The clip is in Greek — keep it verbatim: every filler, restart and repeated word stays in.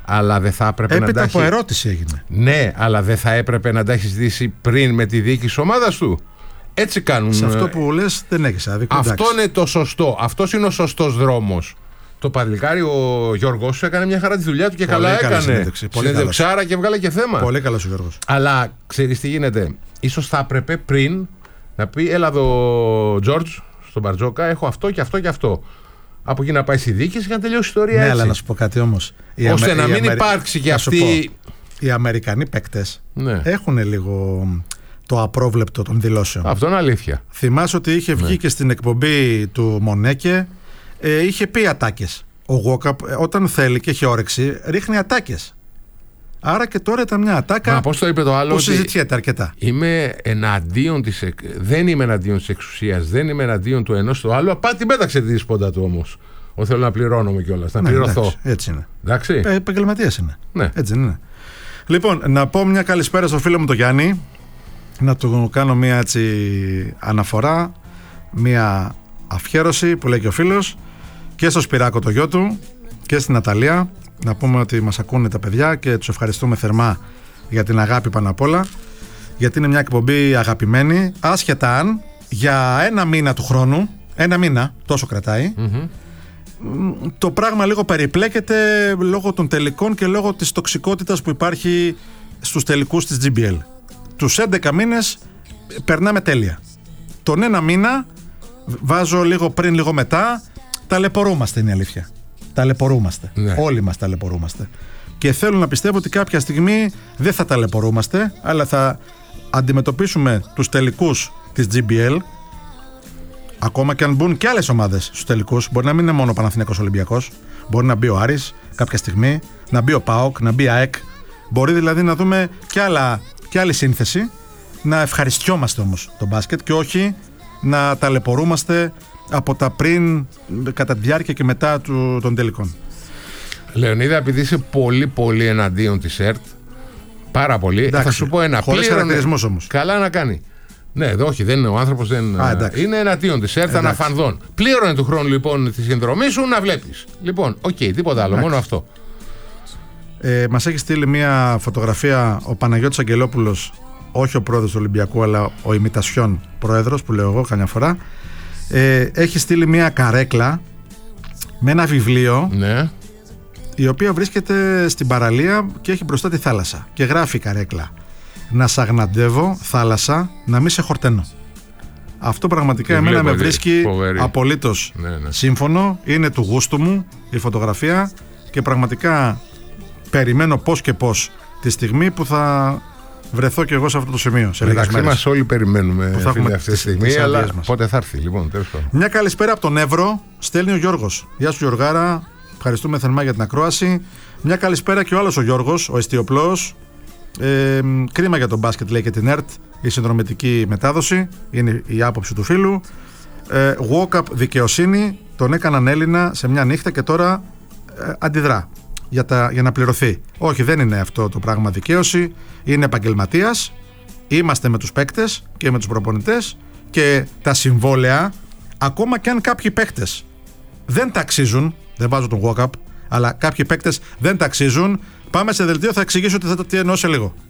αλλά δεν θα έπρεπε Έπειτα να τα από έχει... ερώτηση έγινε. Ναι, αλλά δεν θα έπρεπε να τα έχει ζητήσει πριν με τη διοίκηση της ομάδας του. Έτσι κάνουν. Σε αυτό που λες δεν έχεις άδικο. Αυτό είναι το σωστό. Αυτός είναι ο σωστός δρόμος. Το παλικάρι ο Γιώργος έκανε μια χαρά τη δουλειά του και πολύ καλά έκανε. Συνέντευξάρα και βγάλε και θέμα. Πολύ καλός ο Γιώργος. Αλλά ξέρεις τι γίνεται. Ίσως θα έπρεπε πριν να πει: έλα εδώ, Τζόρτζ, στον Μπαρτζόκα, έχω αυτό και αυτό και αυτό. Από εκεί να πάει στη διοίκηση και να τελειώσει η ιστορία. Ναι, έτσι. αλλά να σου πω κάτι όμως. Ώστε Αμε... να μην Αμερι... υπάρξει και αυτή. Οι Αμερικανοί παίκτες ναι. έχουν λίγο το απρόβλεπτο των δηλώσεων. Αυτό είναι αλήθεια. Θυμάσαι ότι είχε βγει ναι. και στην εκπομπή του Μονέκε, ε, είχε πει ατάκες. Ο Γουόκαπ όταν θέλει και έχει όρεξη ρίχνει ατάκες. Άρα και τώρα ήταν μια ατάκα. Μα πώς το είπε το άλλο, που συζητιέται αρκετά. Είμαι εναντίον της, δεν είμαι εναντίον της εξουσίας, δεν είμαι εναντίον του ενός του άλλου. Απά την πέταξε τη σπόντα του όμως. Ο θέλω να πληρώνομαι κιόλας, να ναι, πληρωθώ. Εντάξει, έτσι είναι. Εντάξει. Ε, επαγγελματίας είναι. Ναι. Έτσι είναι. Λοιπόν, να πω μια καλησπέρα στο φίλο μου τον Γιάννη. Να του κάνω μια έτσι αναφορά, μια αφιέρωση που λέει και ο φίλος, και στο Σπυράκο το γιο του και στην Ναταλία. Να πούμε ότι μας ακούνε τα παιδιά και τους ευχαριστούμε θερμά για την αγάπη πάνω απ' όλα, γιατί είναι μια εκπομπή αγαπημένη, άσχετα αν για ένα μήνα του χρόνου, ένα μήνα τόσο κρατάει, mm-hmm. το πράγμα λίγο περιπλέκεται λόγω των τελικών και λόγω της τοξικότητας που υπάρχει στους τελικούς της τζι μπι ελ. Τους έντεκα μήνες περνάμε τέλεια. Τον ένα μήνα βάζω λίγο πριν λίγο μετά, ταλαιπωρούμαστε, είναι η αλήθεια. Ταλαιπωρούμαστε. Ναι. Όλοι μας ταλαιπωρούμαστε. Και θέλω να πιστεύω ότι κάποια στιγμή δεν θα ταλαιπωρούμαστε, αλλά θα αντιμετωπίσουμε τους τελικούς της τζι μπι ελ, ακόμα και αν μπουν και άλλες ομάδες στους τελικούς. Μπορεί να μην είναι μόνο ο Παναθηναϊκός Ολυμπιακός, μπορεί να μπει ο Άρης κάποια στιγμή, να μπει ο ΠΑΟΚ, να μπει η ΑΕΚ. Μπορεί δηλαδή να δούμε και, άλλα, και άλλη σύνθεση, να ευχαριστιόμαστε όμως τον μπάσκετ και όχι να ταλαιπωρούμαστε από τα πριν, κατά τη διάρκεια και μετά του, των τελικών. Λεωνίδα, επειδή είσαι πολύ πολύ εναντίον της ΕΡΤ, πάρα πολύ, εντάξει, θα σου πω ένα. Χωρίς χαρακτηρισμούς όμως. Καλά να κάνει. Ναι, εδώ όχι, δεν είναι ο άνθρωπος, δεν Α, είναι εναντίον της ΕΡΤ, αναφανδών. Πλήρωνε του χρόνου λοιπόν τη συνδρομή σου να βλέπεις. Λοιπόν, οκ, okay, τίποτα άλλο, εντάξει. Μόνο αυτό. Ε, μας έχει στείλει μια φωτογραφία ο Παναγιώτης Αγγελόπουλος, όχι ο πρόεδρος του Ολυμπιακού, αλλά ο ημιτασιόν πρόεδρος, που λέω εγώ καμιά φορά. Ε, έχει στείλει μια καρέκλα με ένα βιβλίο, ναι. η οποία βρίσκεται στην παραλία και έχει μπροστά τη θάλασσα και γράφει η καρέκλα: να σ' αγναντεύω θάλασσα, να μη σε χορταίνω. Αυτό πραγματικά και εμένα με βρίσκει φοβερή. Απολύτως ναι, ναι. σύμφωνο. Είναι του γούστου μου η φωτογραφία και πραγματικά περιμένω πώς και πώς τη στιγμή που θα βρεθώ και εγώ σε αυτό το σημείο. Εντάξει, μας όλοι περιμένουμε που θα έχουμε αυτή τη στιγμή, τις αλλά μας. Πότε θα έρθει λοιπόν. Μια καλησπέρα από τον Εύρο στέλνει ο Γιώργος. Γεια σου Γιωργάρα, ευχαριστούμε θερμά για την ακρόαση. Μια καλησπέρα και ο άλλος ο Γιώργος, ο Εστιοπλός. Ε, κρίμα για τον μπάσκετ, λέει, και την ΕΡΤ, η συνδρομητική μετάδοση. Είναι η άποψη του φίλου. ε, Walk-up δικαιοσύνη, τον έκαναν Έλληνα σε μια νύχτα και τώρα ε, αντιδρά για, τα, για να πληρωθεί. Όχι, δεν είναι αυτό το πράγμα δικαίωση. Είναι επαγγελματίας. Είμαστε με τους παίκτες και με τους προπονητές και τα συμβόλαια, ακόμα και αν κάποιοι παίκτες δεν τα αξίζουν, δεν βάζω τον walk-up, αλλά κάποιοι παίκτες δεν τα αξίζουν, πάμε σε δελτίο, θα εξηγήσω τι, θα, τι εννοώ σε λίγο.